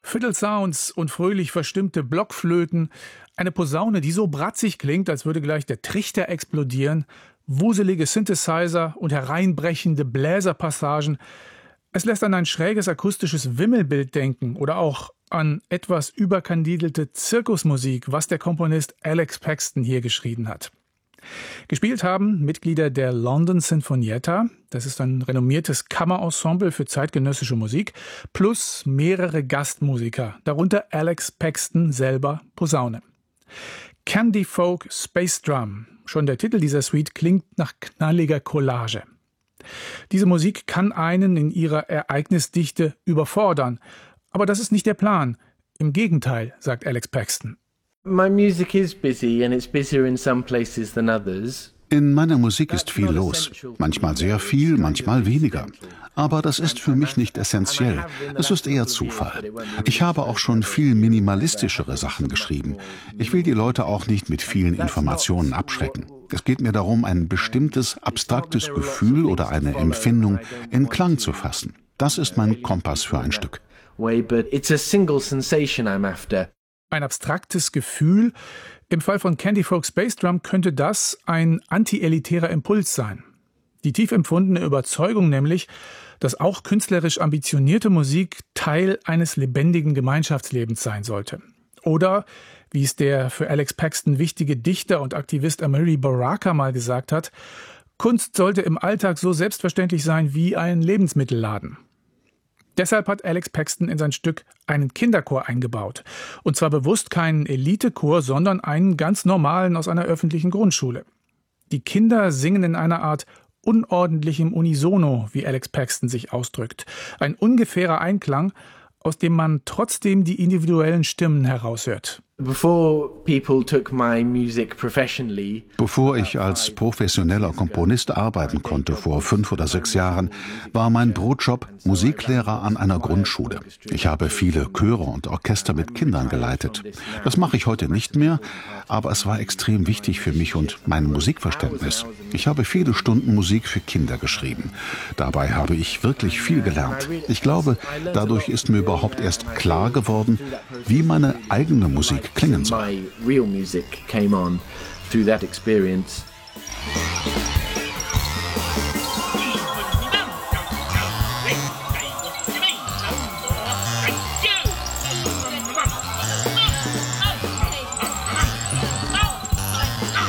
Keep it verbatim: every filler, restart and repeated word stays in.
Fiddle-Sounds und fröhlich verstimmte Blockflöten, eine Posaune, die so bratzig klingt, als würde gleich der Trichter explodieren, wuselige Synthesizer und hereinbrechende Bläserpassagen. Es lässt an ein schräges akustisches Wimmelbild denken oder auch an etwas überkandidelte Zirkusmusik, was der Komponist Alex Paxton hier geschrieben hat. Gespielt haben Mitglieder der London Sinfonietta, das ist ein renommiertes Kammerensemble für zeitgenössische Musik, plus mehrere Gastmusiker, darunter Alex Paxton selber Posaune. Candy Folk Space Drum, schon der Titel dieser Suite klingt nach knalliger Collage. Diese Musik kann einen in ihrer Ereignisdichte überfordern, aber das ist nicht der Plan. Im Gegenteil, sagt Alex Paxton. My music is busy and it's busier in some places than others. In meiner Musik ist viel los. Manchmal sehr viel, manchmal weniger. Aber das ist für mich nicht essentiell. Es ist eher Zufall. Ich habe auch schon viel minimalistischere Sachen geschrieben. Ich will die Leute auch nicht mit vielen Informationen abschrecken. Es geht mir darum, ein bestimmtes, abstraktes Gefühl oder eine Empfindung in Klang zu fassen. Das ist mein Kompass für ein Stück. Ein abstraktes Gefühl. Im Fall von Candy Folk Space Drum könnte das ein anti-elitärer Impuls sein. Die tief empfundene Überzeugung nämlich, dass auch künstlerisch ambitionierte Musik Teil eines lebendigen Gemeinschaftslebens sein sollte. Oder, wie es der für Alex Paxton wichtige Dichter und Aktivist Amiri Baraka mal gesagt hat, Kunst sollte im Alltag so selbstverständlich sein wie ein Lebensmittelladen. Deshalb hat Alex Paxton in sein Stück einen Kinderchor eingebaut. Und zwar bewusst keinen Elitechor, sondern einen ganz normalen aus einer öffentlichen Grundschule. Die Kinder singen in einer Art unordentlichem Unisono, wie Alex Paxton sich ausdrückt. Ein ungefährer Einklang, aus dem man trotzdem die individuellen Stimmen heraushört. Bevor ich als professioneller Komponist arbeiten konnte, vor fünf oder sechs Jahren, war mein Brotjob Musiklehrer an einer Grundschule. Ich habe viele Chöre und Orchester mit Kindern geleitet. Das mache ich heute nicht mehr, aber es war extrem wichtig für mich und mein Musikverständnis. Ich habe viele Stunden Musik für Kinder geschrieben. Dabei habe ich wirklich viel gelernt. Ich glaube, dadurch ist mir überhaupt erst klar geworden, wie meine eigene Musik klingen soll. My real music came on through that experience.